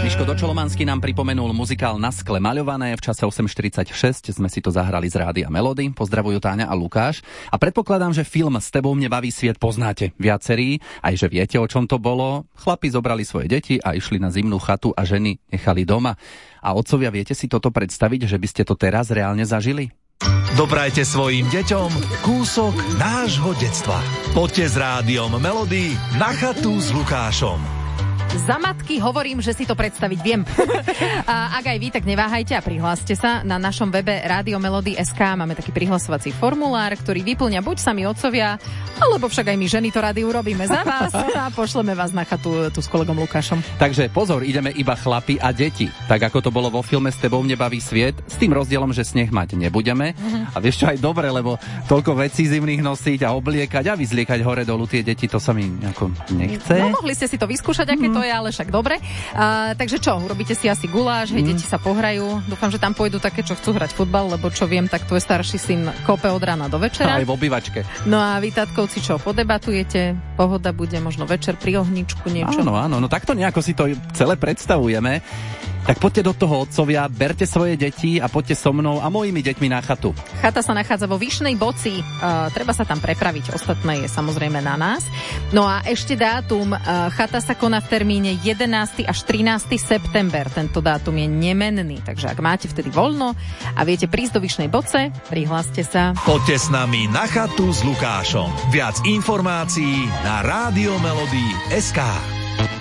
Miško Dočolomanský nám pripomenul muzikál Na skle maľované. V čase 8.46 sme si to zahrali z Rádia Melody. Pozdravujú Táňa a Lukáš. A predpokladám, že film S tebou mne baví sviet poznáte viacerí, aj že viete, o čom to bolo. Chlapi zobrali svoje deti a išli na zimnú chatu a ženy nechali doma. A otcovia, viete si toto predstaviť, že by ste to teraz reálne zažili? Doprajte svojim deťom kúsok nášho detstva. Poďte s Rádiom Melody na chatu s Lukášom. Za matky hovorím, že si to predstaviť viem. A ak aj vy, tak neváhajte a prihláste sa. Na našom webe Rádio Melody.sk máme taký prihlasovací formulár, ktorý vyplňa buď sami otcovia, alebo však aj my ženy to rady urobíme za vás a pošleme vás na chatu tu s kolegom Lukášom. Takže pozor, ideme iba chlapi a deti. Tak ako to bolo vo filme S tebou mne baví sviet, s tým rozdielom, že sneh mať nebudeme. A vieš čo, aj dobre, lebo toľko vecí zimných nosiť a obliekať a vyzliekať hore dolu tie deti, to sa mi ako nechce. No, mohli ste si to vyskúšať, aké to je, ale však dobre. Takže čo, urobíte si asi guláš, hej, deti sa pohrajú. Dúfam, že tam pôjdu také, čo chcú hrať futbal, lebo čo viem, tak tvoj starší syn kope od rána do večera. Aj v obývačke. No a vy, tatkovci, čo, podebatujete? Pohoda bude možno večer pri ohničku, niečo? Áno, no takto nejako si to celé predstavujeme. Tak poďte do toho, otcovia, berte svoje deti a poďte so mnou a mojimi deťmi na chatu. Chata sa nachádza vo Vyšnej Boci, treba sa tam prepraviť, ostatné je samozrejme na nás. No a ešte dátum, chata sa koná v termíne 11. až 13. september, tento dátum je nemenný, takže ak máte vtedy voľno a viete prísť do Vyšnej Boce, prihláste sa. Poďte s nami na chatu s Lukášom. Viac informácií na Radiomelody.sk.